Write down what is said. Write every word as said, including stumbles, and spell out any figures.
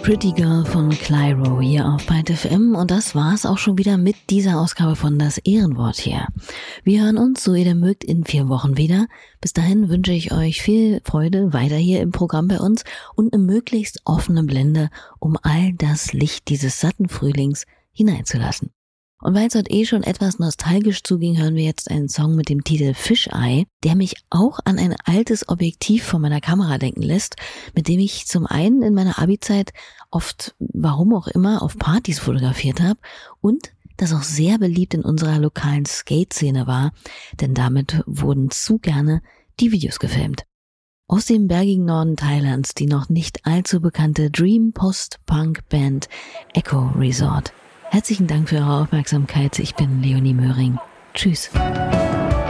Pretty Girl von Clyro hier auf Byte F M und das war's auch schon wieder mit dieser Ausgabe von Das Ehrenwort hier. Wir hören uns, so ihr denn mögt, in vier Wochen wieder. Bis dahin wünsche ich euch viel Freude weiter hier im Programm bei uns und eine möglichst offene Blende, um all das Licht dieses satten Frühlings hineinzulassen. Und weil es heute eh schon etwas nostalgisch zuging, hören wir jetzt einen Song mit dem Titel Fisheye, der mich auch an ein altes Objektiv von meiner Kamera denken lässt, mit dem ich zum einen in meiner Abi-Zeit oft, warum auch immer, auf Partys fotografiert habe und das auch sehr beliebt in unserer lokalen Skate-Szene war, denn damit wurden zu gerne die Videos gefilmt. Aus dem bergigen Norden Thailands die noch nicht allzu bekannte Dream Post-Punk-Band Echo Resort. Herzlichen Dank für eure Aufmerksamkeit. Ich bin Leonie Möhring. Tschüss.